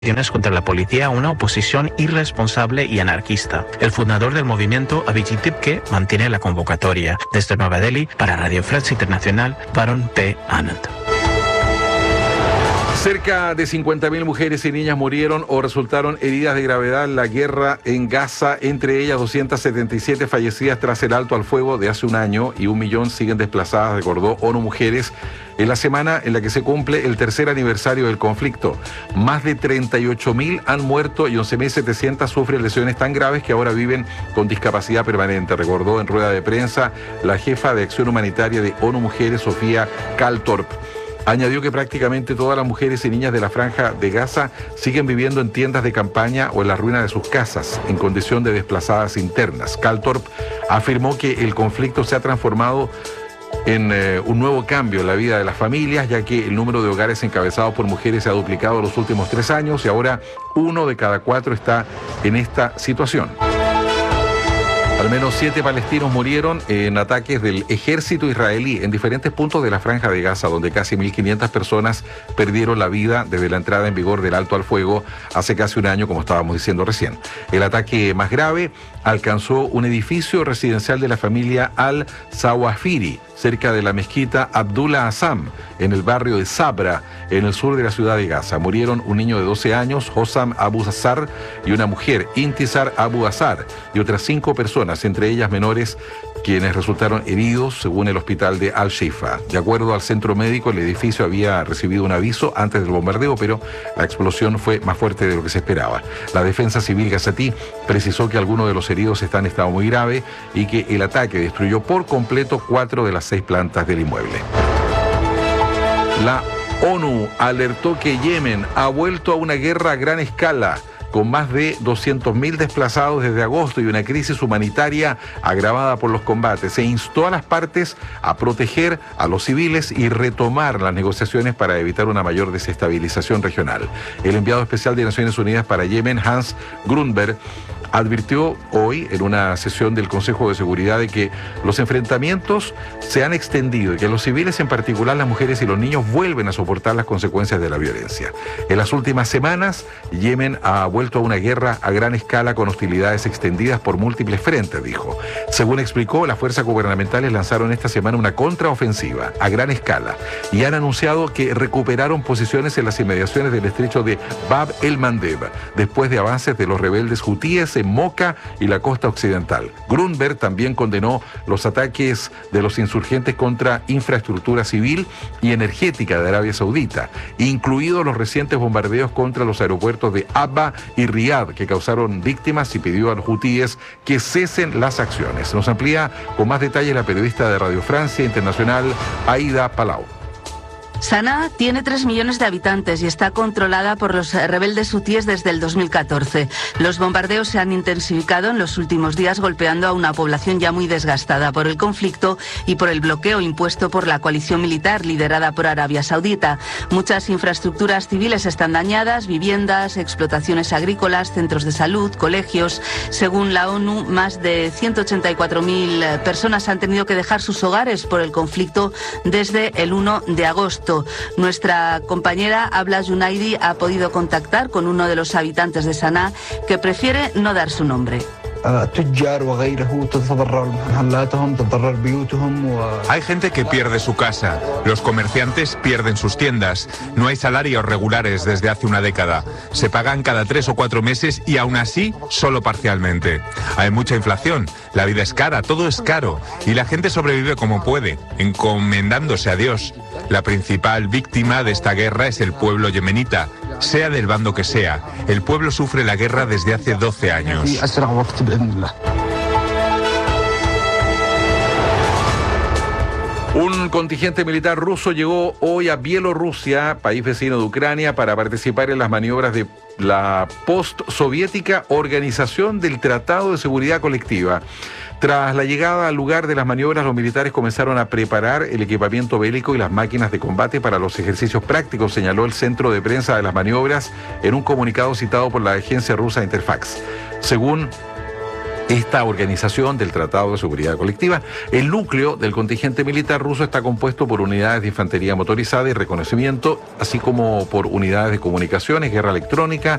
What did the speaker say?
contra la policía a una oposición irresponsable y anarquista. El fundador del movimiento, Abhijit Tibke, mantiene la convocatoria. Desde Nueva Delhi, para Radio France Internacional, Varun P. Anand. Cerca de 50.000 mujeres y niñas murieron o resultaron heridas de gravedad en la guerra en Gaza, entre ellas 277 fallecidas tras el alto al fuego de hace un año y 1 millón siguen desplazadas, recordó ONU Mujeres, en la semana en la que se cumple el tercer aniversario del conflicto. Más de 38.000 han muerto y 11.700 sufren lesiones tan graves que ahora viven con discapacidad permanente, recordó en rueda de prensa la jefa de Acción Humanitaria de ONU Mujeres, Sofía Kaltorp. Añadió que prácticamente todas las mujeres y niñas de la franja de Gaza siguen viviendo en tiendas de campaña o en la ruina de sus casas, en condición de desplazadas internas. Kaltorp afirmó que el conflicto se ha transformado en un nuevo cambio en la vida de las familias, ya que el número de hogares encabezados por mujeres se ha duplicado en los últimos 3 años y ahora 1 de cada 4 está en esta situación. Al menos 7 palestinos murieron en ataques del ejército israelí en diferentes puntos de la franja de Gaza, donde casi 1.500 personas perdieron la vida desde la entrada en vigor del alto al fuego hace casi un año, como estábamos diciendo recién. El ataque más grave alcanzó un edificio residencial de la familia Al-Sawafiri, cerca de la mezquita Abdullah Azam, en el barrio de Sabra, en el sur de la ciudad de Gaza. Murieron un niño de 12 años, Hossam Abu Azar, y una mujer, Intisar Abu Azar, y otras 5 personas, entre ellas menores, quienes resultaron heridos, según el hospital de Al-Shifa. De acuerdo al centro médico, el edificio había recibido un aviso antes del bombardeo, pero la explosión fue más fuerte de lo que se esperaba. La defensa civil gazatí precisó que algunos de los heridos están en estado muy grave y que el ataque destruyó por completo 4 de las 6 plantas del inmueble. La ONU alertó que Yemen ha vuelto a una guerra a gran escala, con más de 200.000 desplazados desde agosto y una crisis humanitaria agravada por los combates. Se instó a las partes a proteger a los civiles y retomar las negociaciones para evitar una mayor desestabilización regional. El enviado especial de Naciones Unidas para Yemen, Hans Grundberg, advirtió hoy en una sesión del Consejo de Seguridad de que los enfrentamientos se han extendido y que los civiles, en particular las mujeres y los niños, vuelven a soportar las consecuencias de la violencia. En las últimas semanas, Yemen ha vuelto a una guerra a gran escala con hostilidades extendidas por múltiples frentes, dijo. Según explicó, las fuerzas gubernamentales lanzaron esta semana una contraofensiva a gran escala y han anunciado que recuperaron posiciones en las inmediaciones del estrecho de Bab el-Mandeb, después de avances de los rebeldes hutíes en Moca y la costa occidental. Grundberg también condenó los ataques de los insurgentes contra infraestructura civil y energética de Arabia Saudita, incluidos los recientes bombardeos contra los aeropuertos de Abba y Riad, que causaron víctimas, y pidió a los hutíes que cesen las acciones. Nos amplía con más detalle la periodista de Radio Francia Internacional, Aida Palau. Sanaa tiene 3 millones de habitantes y está controlada por los rebeldes hutíes desde el 2014. Los bombardeos se han intensificado en los últimos días, golpeando a una población ya muy desgastada por el conflicto y por el bloqueo impuesto por la coalición militar liderada por Arabia Saudita. Muchas infraestructuras civiles están dañadas, viviendas, explotaciones agrícolas, centros de salud, colegios. Según la ONU, más de 184.000 personas han tenido que dejar sus hogares por el conflicto desde el 1 de agosto. Nuestra compañera Abla Junaidi ha podido contactar con uno de los habitantes de Sanaa, que prefiere no dar su nombre. Hay gente que pierde su casa, los comerciantes pierden sus tiendas, no hay salarios regulares desde hace una década, se pagan cada 3 o 4 meses y aún así solo parcialmente. Hay mucha inflación, la vida es cara, todo es caro y la gente sobrevive como puede, encomendándose a Dios. La principal víctima de esta guerra es el pueblo yemenita, sea del bando que sea. El pueblo sufre la guerra desde hace 12 años. Un contingente militar ruso llegó hoy a Bielorrusia, país vecino de Ucrania, para participar en las maniobras de la post-soviética Organización del Tratado de Seguridad Colectiva. Tras la llegada al lugar de las maniobras, los militares comenzaron a preparar el equipamiento bélico y las máquinas de combate para los ejercicios prácticos, señaló el centro de prensa de las maniobras en un comunicado citado por la agencia rusa Interfax. Según esta organización del Tratado de Seguridad Colectiva. El núcleo del contingente militar ruso está compuesto por unidades de infantería motorizada y reconocimiento, así como por unidades de comunicaciones, guerra electrónica,